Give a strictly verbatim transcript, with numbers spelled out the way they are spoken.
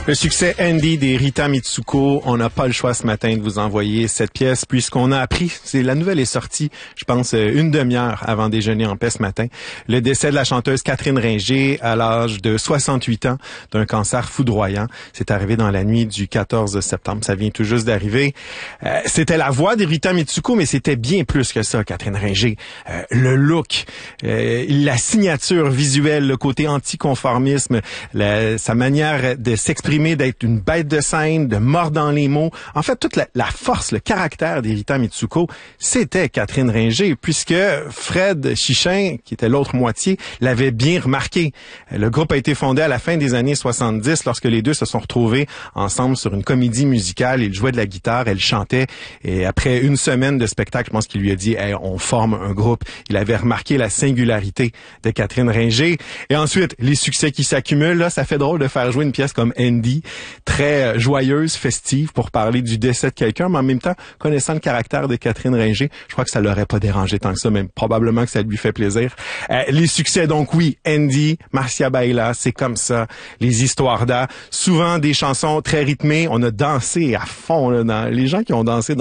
Le succès Andy des Rita Mitsuko, on n'a pas le choix ce matin de vous envoyer cette pièce puisqu'on a appris, c'est la nouvelle est sortie, je pense une demi-heure avant déjeuner en paix ce matin, le décès de la chanteuse Catherine Ringer à l'âge de soixante-huit ans d'un cancer foudroyant. C'est arrivé dans la nuit du quatorze septembre, ça vient tout juste d'arriver. Euh, c'était la voix des Rita Mitsuko, mais c'était bien plus que ça, Catherine Ringer. Euh, le look, euh, la signature visuelle, le côté anticonformisme, la, sa manière de s'exprimer, d'être une bête de scène, de mordre dans les mots. En fait, toute la, la force, le caractère des Rita Mitsuko, c'était Catherine Ringer, puisque Fred Chichin, qui était l'autre moitié, l'avait bien remarqué. Le groupe a été fondé à la fin des années soixante-dix, lorsque les deux se sont retrouvés ensemble sur une comédie musicale. Il jouait de la guitare, elle chantait, et après une semaine de spectacle, je pense qu'il lui a dit hey, « on forme un groupe ». Il avait remarqué la singularité de Catherine Ringer. Et ensuite, les succès qui s'accumulent, là, ça fait drôle de faire jouer une pièce comme Andy, très joyeuse, festive, pour parler du décès de quelqu'un, mais en même temps, connaissant le caractère de Catherine Ringer, je crois que ça l'aurait pas dérangé tant que ça, même probablement que ça lui fait plaisir. Euh, les succès, donc oui, Andy, Marcia Baila, c'est comme ça, les histoires d'A, souvent des chansons très rythmées, on a dansé à fond, là, dans, les gens qui ont dansé dans